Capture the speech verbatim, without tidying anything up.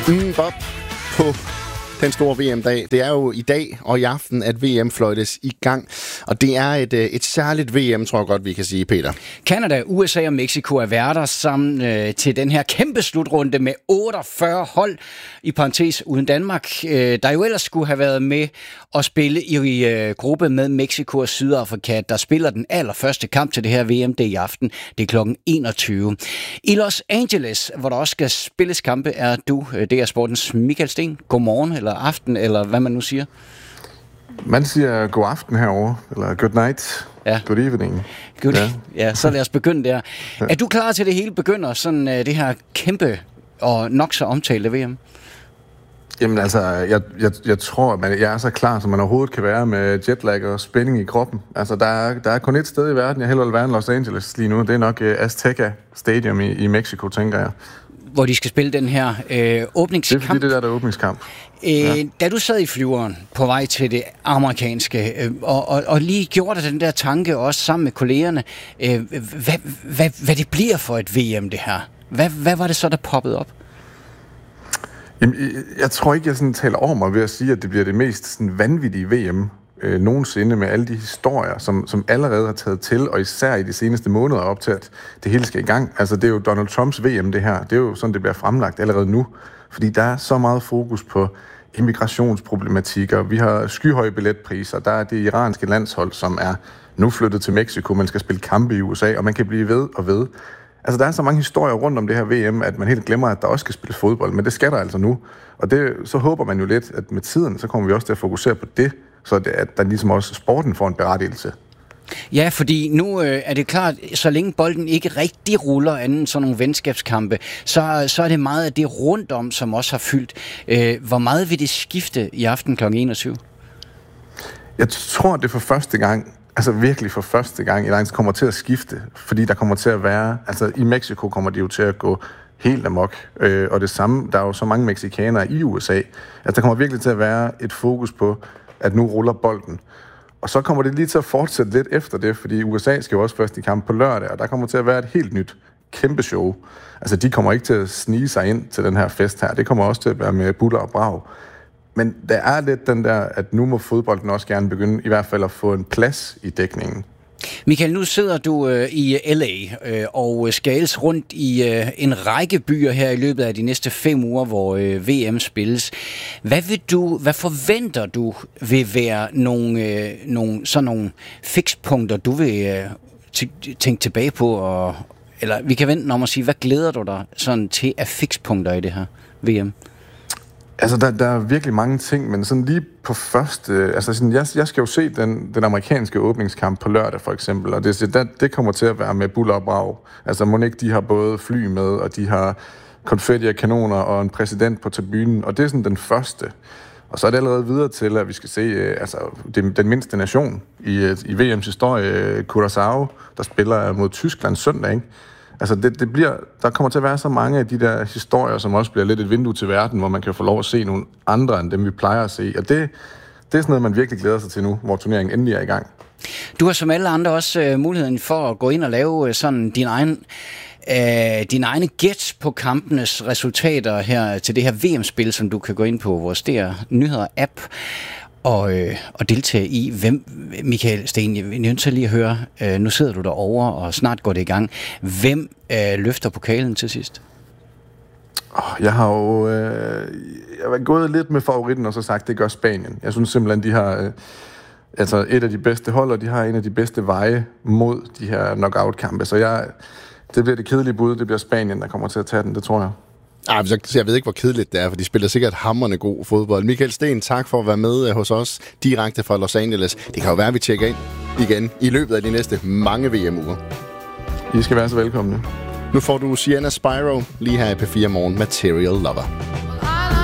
Mm, Bob på den store V M-dag. Det er jo i dag og i aften, at V M fløjtes i gang. Og det er et, et særligt V M, tror jeg godt, vi kan sige, Peter. Canada, U S A og Mexico er værter sammen øh, til den her kæmpe slutrunde med otteogfyrre hold, i parentes uden Danmark, øh, der jo ellers skulle have været med at spille i, i øh, gruppe med Mexico og Sydafrika, der spiller den allerførste kamp til det her V M, det i aften. Det er klokken enogtyve. I Los Angeles, hvor der også skal spilles kampe, er du, øh, det er sportens Michael Sten. Godmorgen, eller aften, eller hvad man nu siger. Man siger god aften herovre, eller good night, ja. Good evening. Good. Ja. ja, så lad os begynde der. Ja. Er du klar til, det hele begynder, sådan uh, det her kæmpe og nok så omtalte V M? Jamen altså, jeg, jeg, jeg tror, at man, jeg er så klar, som man overhovedet kan være med jetlag og spænding i kroppen. Altså, der er, der er kun et sted i verden, jeg hellere vil være end Los Angeles lige nu. Det er nok uh, Azteca Stadium i, i Mexico, tænker jeg. Hvor de skal spille den her øh, åbningskamp. Det er fordi, det der, der er åbningskamp. Øh, ja. Da du sad i flyveren på vej til det amerikanske, øh, og, og, og lige gjorde dig den der tanke også sammen med kollegerne, øh, hvad, hvad, hvad det bliver for et V M, det her? Hvad, hvad var det så, der poppede op? Jamen, jeg, jeg tror ikke, jeg sådan taler over mig ved at sige, at det bliver det mest sådan vanvittige V M øh, nogensinde med alle de historier, som, som allerede har taget til, og især i de seneste måneder op til, at det hele skal i gang. Altså, det er jo Donald Trumps V M, det her. Det er jo sådan, det bliver fremlagt allerede nu. Fordi der er så meget fokus på immigrationsproblematikker. Vi har skyhøje billetpriser. Der er det iranske landshold, som er nu flyttet til Mexico. Man skal spille kampe i U S A, og man kan blive ved og ved. Altså, der er så mange historier rundt om det her V M, at man helt glemmer, at der også skal spilles fodbold. Men det skal der altså nu. Og det, så håber man jo lidt, at med tiden, så kommer vi også til at fokusere på det, så det, at der ligesom også sporten får en berettigelse. Ja, fordi nu øh, er det klart, så længe bolden ikke rigtig ruller anden sådan nogle venskabskampe, så, så er det meget af det rundt om, som også har fyldt. Øh, hvor meget vil det skifte i aften klokken enogtyve? Jeg tror, det for første gang, altså virkelig for første gang, i Lions kommer til at skifte, fordi der kommer til at være, altså i Mexico kommer de jo til at gå helt amok, øh, og det samme, der er jo så mange mexikanere i U S A, at der kommer virkelig til at være et fokus på, at nu ruller bolden. Og så kommer det lige til at fortsætte lidt efter det, fordi U S A skal jo også først i kamp på lørdag, og der kommer til at være et helt nyt kæmpe show. Altså, de kommer ikke til at snige sig ind til den her fest her. Det kommer også til at være med buller og brag. Men der er lidt den der, at nu må fodbolden også gerne begynde i hvert fald at få en plads i dækningen. Michael, nu sidder du øh, i L A øh, og skales rundt i øh, en række byer her i løbet af de næste fem uger, hvor øh, V M spilles. Hvad vil du, hvad forventer du vil være nogle, øh, nogle sådan nogle fikspunkter, du vil øh, t- tænke tilbage på? Og, eller vi kan vente om at sige, hvad glæder du dig sådan til af fikspunkter i det her V M? Altså, der, der er virkelig mange ting, men sådan lige på første... Altså, sådan, jeg, jeg skal jo se den, den amerikanske åbningskamp på lørdag, for eksempel, og det, det, det kommer til at være med buller og brag. Altså, mon ikke, de har både fly med, og de har konfetti og kanoner og en præsident på tribunen, og det er sådan den første. Og så er det allerede videre til, at vi skal se altså, det, den mindste nation i, i V M's historie, Curaçao, der spiller mod Tyskland søndag, ikke? Altså, det, det bliver, der kommer til at være så mange af de der historier, som også bliver lidt et vindue til verden, hvor man kan få lov at se nogle andre, end dem vi plejer at se. Og det, det er sådan noget, man virkelig glæder sig til nu, hvor turneringen endelig er i gang. Du har som alle andre også øh, muligheden for at gå ind og lave øh, sådan din egen, øh, din egne gæt på kampenes resultater her til det her V M-spil, som du kan gå ind på vores D R Nyheder-app. Og, øh, og deltage i. Hvem, Michael Sten, jeg er nødt til lige at høre, øh, nu sidder du derovre, og snart går det i gang. Hvem øh, løfter pokalen til sidst? Oh, jeg har jo øh, jeg har gået lidt med favoritten, og så sagt, det gør Spanien. Jeg synes simpelthen, de har øh, altså et af de bedste hold, og de har en af de bedste veje mod de her knockout-kampe. Så jeg, det bliver det kedelige bud, det bliver Spanien, der kommer til at tage den, det tror jeg. Ej, jeg ved ikke, hvor kedeligt det er, for de spiller sikkert hamrende god fodbold. Michael Sten, tak for at være med hos os direkte fra Los Angeles. Det kan jo være, at vi tjekker ind igen i løbet af de næste mange V M-uger. I skal være så velkomne. Nu får du Sienna Spyro lige her i P fire Morgen, Material Lover.